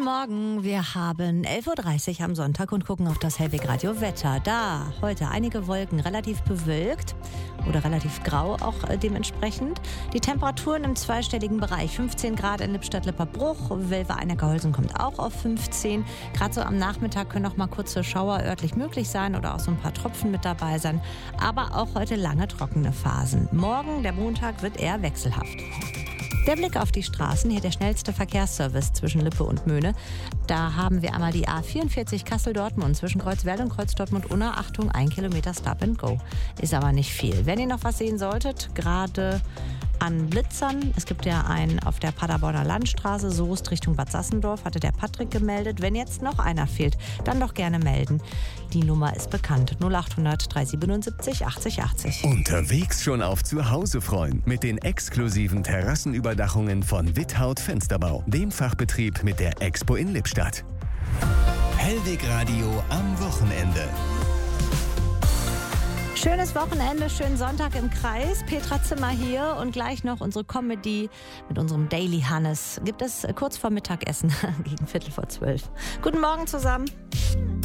Guten Morgen, wir haben 11.30 Uhr am Sonntag und gucken auf das Hellweg Radio Wetter. Da heute einige Wolken, relativ bewölkt oder relativ grau auch dementsprechend. Die Temperaturen im zweistelligen Bereich, 15 Grad in Lippstadt-Lipperbruch, Welver-Einecker-Holsen kommt auch auf 15. Gerade so am Nachmittag können noch mal kurze Schauer örtlich möglich sein oder auch so ein paar Tropfen mit dabei sein. Aber auch heute lange trockene Phasen. Morgen, der Montag, wird eher wechselhaft. Der Blick auf die Straßen, hier der schnellste Verkehrsservice zwischen Lippe und Möhne. Da haben wir einmal die A44 Kassel-Dortmund zwischen Kreuzwerl und Kreuz-Dortmund-Unna. Achtung, 1 Kilometer Stop and Go. Ist aber nicht viel. Wenn ihr noch was sehen solltet, gerade an Blitzern. Es gibt ja einen auf der Paderborner Landstraße, Soest Richtung Bad Sassendorf, hatte der Patrick gemeldet. Wenn jetzt noch einer fehlt, dann doch gerne melden. Die Nummer ist bekannt, 0800 377 80 80. Unterwegs schon auf Zuhause freuen mit den exklusiven Terrassenüberdachungen von Withaut Fensterbau, dem Fachbetrieb mit der Expo in Lippstadt. Hellweg Radio am Wochenende. Schönes Wochenende, schönen Sonntag im Kreis. Petra Zimmer hier und gleich noch unsere Comedy mit unserem Daily Hannes. Gibt es kurz vor Mittagessen gegen 11:45. Guten Morgen zusammen.